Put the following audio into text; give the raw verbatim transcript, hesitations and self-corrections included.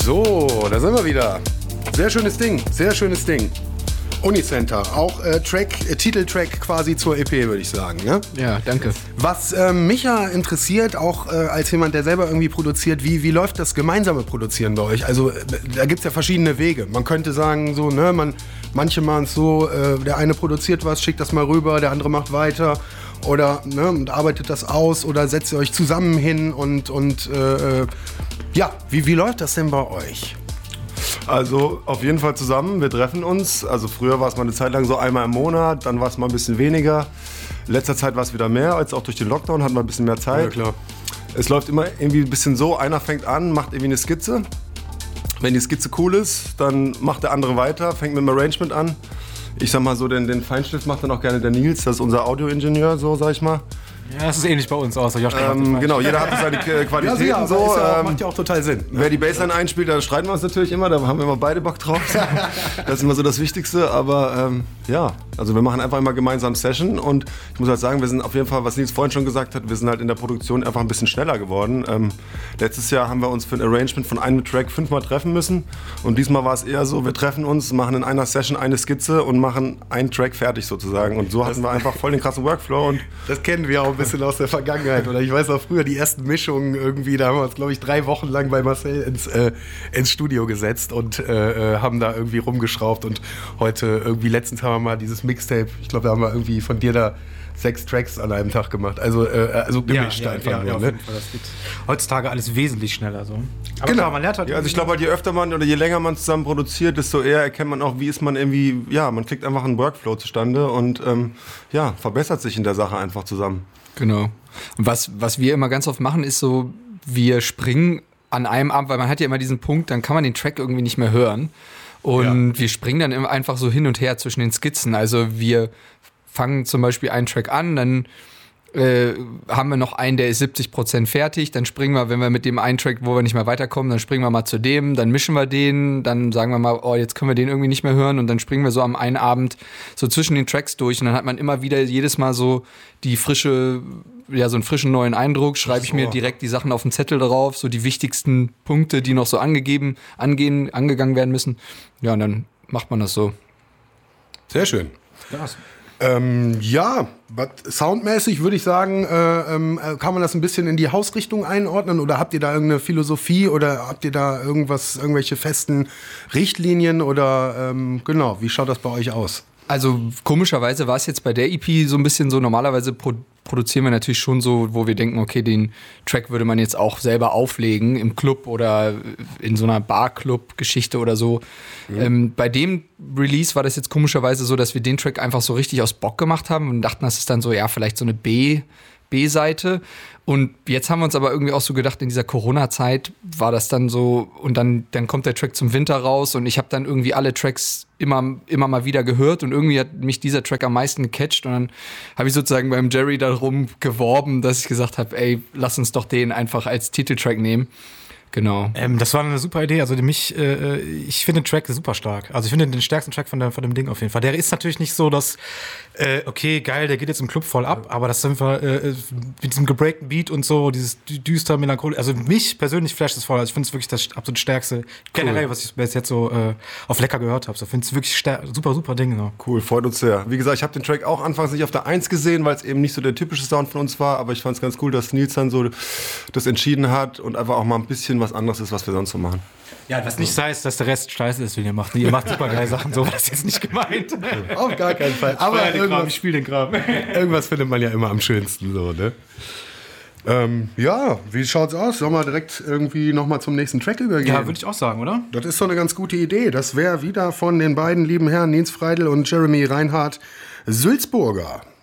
So, da sind wir wieder. Sehr schönes Ding, sehr schönes Ding. Unicenter, auch äh, Track, äh, Titeltrack quasi zur E P, würde ich sagen. Ne? Ja, danke. Was äh, mich ja interessiert, auch äh, als jemand, der selber irgendwie produziert, wie, wie läuft das gemeinsame Produzieren bei euch? Also äh, da gibt es ja verschiedene Wege. Man könnte sagen, so, ne, man, manche machen es so, äh, der eine produziert was, schickt das mal rüber, der andere macht weiter oder ne, und arbeitet das aus oder setzt ihr euch zusammen hin und, und äh, ja, wie, wie läuft das denn bei euch? Also auf jeden Fall zusammen, wir treffen uns. Also früher war es mal eine Zeit lang so einmal im Monat, dann war es mal ein bisschen weniger. In letzter Zeit war es wieder mehr, jetzt auch durch den Lockdown hatten wir ein bisschen mehr Zeit. Ja, klar. Es läuft immer irgendwie ein bisschen so, einer fängt an, macht irgendwie eine Skizze. Wenn die Skizze cool ist, dann macht der andere weiter, fängt mit dem Arrangement an. Ich sag mal so, den, den Feinschliff macht dann auch gerne der Nils, das ist unser Audioingenieur, so sag ich mal. Ja, das ist ähnlich bei uns, außer Joschka. Ähm, genau, jeder hat seine Qualitäten ja, so. Ist ja auch, ähm, macht ja auch total Sinn. Wer die Bassline einspielt, da streiten wir uns natürlich immer, da haben wir immer beide Bock drauf. Das ist immer so das Wichtigste, aber ähm, ja, also wir machen einfach immer gemeinsam Session und ich muss halt sagen, wir sind auf jeden Fall, was Nils vorhin schon gesagt hat, wir sind halt in der Produktion einfach ein bisschen schneller geworden. Ähm, letztes Jahr haben wir uns für ein Arrangement von einem Track fünfmal treffen müssen und diesmal war es eher so, wir treffen uns, machen in einer Session eine Skizze und machen einen Track fertig sozusagen und so hatten wir einfach voll den krassen Workflow. Und das kennen wir auch ein bisschen aus der Vergangenheit. Oder ich weiß auch früher, die ersten Mischungen irgendwie, da haben wir uns, glaube ich, drei Wochen lang bei Marcel ins, äh, ins Studio gesetzt und äh, haben da irgendwie rumgeschraubt. Und heute, irgendwie letztens haben wir mal dieses Mixtape, ich glaube, da haben wir irgendwie von dir da sechs Tracks an einem Tag gemacht. Also, äh, also gemischt ja, ja, einfach ja, nur. ja, auf Ne? jeden Fall, das geht heutzutage alles wesentlich schneller so. Aber Genau. klar, man lernt halt ja, also ich glaube halt, je öfter man oder je länger man zusammen produziert, desto eher erkennt man auch, wie ist man irgendwie, ja, man kriegt einfach einen Workflow zustande und ähm, ja, verbessert sich in der Sache einfach zusammen. Genau. Und was, was wir immer ganz oft machen, ist so, wir springen an einem ab, weil man hat ja immer diesen Punkt, dann kann man den Track irgendwie nicht mehr hören. Und ja. wir springen dann immer einfach so hin und her zwischen den Skizzen. Also wir fangen zum Beispiel einen Track an, dann äh, haben wir noch einen, der ist siebzig Prozent fertig, dann springen wir, wenn wir mit dem einen Track, wo wir nicht mehr weiterkommen, dann springen wir mal zu dem, dann mischen wir den, dann sagen wir mal, oh, jetzt können wir den irgendwie nicht mehr hören und dann springen wir so am einen Abend so zwischen den Tracks durch und dann hat man immer wieder jedes Mal so die frische, ja, so einen frischen neuen Eindruck, schreibe ich mir direkt die Sachen auf den Zettel drauf, so die wichtigsten Punkte, die noch so angegeben, angehen, angegangen werden müssen. Ja, und dann macht man das so. Sehr schön. Krass. Ähm, ja, but soundmäßig würde ich sagen, äh, ähm, kann man das ein bisschen in die Hausrichtung einordnen oder habt ihr da irgendeine Philosophie oder habt ihr da irgendwas, irgendwelche festen Richtlinien oder ähm, genau, wie schaut das bei euch aus? Also komischerweise war es jetzt bei der E P so ein bisschen so, normalerweise pro- produzieren wir natürlich schon so, wo wir denken, okay, den Track würde man jetzt auch selber auflegen im Club oder in so einer Bar-Club-Geschichte oder so. Mhm. Ähm, bei dem Release war das jetzt komischerweise so, dass wir den Track einfach so richtig aus Bock gemacht haben und dachten, das ist dann so, ja, vielleicht so eine B- B-Seite. Und jetzt haben wir uns aber irgendwie auch so gedacht, in dieser Corona-Zeit war das dann so, und dann, dann kommt der Track zum Winter raus und ich habe dann irgendwie alle Tracks immer, immer mal wieder gehört und irgendwie hat mich dieser Track am meisten gecatcht und dann habe ich sozusagen beim Jerry darum geworben, dass ich gesagt habe, ey, lass uns doch den einfach als Titeltrack nehmen. Genau. Ähm, das war eine super Idee. Also mich, äh, ich finde den Track super stark. Also ich finde den stärksten Track von, der, von dem Ding auf jeden Fall. Der ist natürlich nicht so, dass, äh, okay, geil, der geht jetzt im Club voll ab, aber das ist einfach äh, mit diesem gebreakten Beat und so, dieses düster, melancholisch. Also mich persönlich flasht das voll. Also ich finde es wirklich das absolut stärkste, generell, cool. was ich bis jetzt so äh, auf Lecker gehört habe. So finde es wirklich stär- super, super Ding. So. Cool, freut uns sehr. Wie gesagt, ich habe den Track auch anfangs nicht auf der eins gesehen, weil es eben nicht so der typische Sound von uns war, aber ich fand es ganz cool, dass Nils dann so das entschieden hat und einfach auch mal ein bisschen was anderes ist, was wir sonst so machen. Ja, was nicht heißt, dass der Rest scheiße ist, den ihr macht. Ihr macht super geile Sachen, so war das jetzt nicht gemeint. Auf gar keinen Fall. Aber ich spiele den Kram. Irgendwas findet man ja immer am schönsten, so, ne? Ähm, ja, wie schaut's aus? Sollen wir direkt irgendwie nochmal zum nächsten Track übergehen? Ja, würde ich auch sagen, oder? Das ist doch eine ganz gute Idee. Das wäre wieder von den beiden lieben Herren Nils Freidl und Jeremy Reinhardt, Sülzburger.